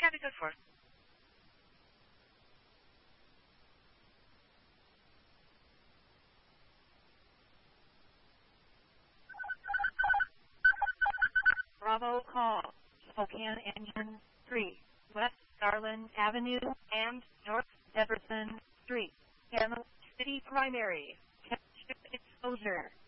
Capital 4. Bravo call. Spokane Engine 3. West Garland Avenue and North Jefferson Street. Channel City Primary. Exposure.